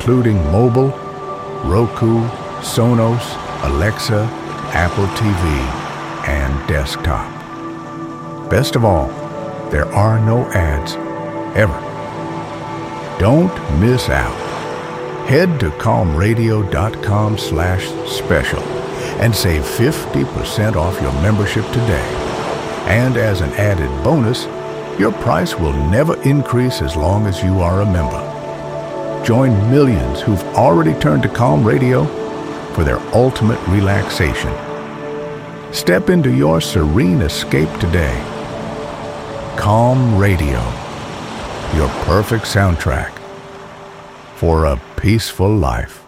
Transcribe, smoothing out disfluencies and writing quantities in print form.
including mobile, Roku, Sonos, Alexa, Apple TV, and desktop. Best of all, there are no ads, ever. Don't miss out. Head to calmradio.com/special and save 50% off your membership today. And as an added bonus, your price will never increase as long as you are a member. Join millions who've already turned to Calm Radio for their ultimate relaxation. Step into your serene escape today. Calm Radio, your perfect soundtrack for a peaceful life.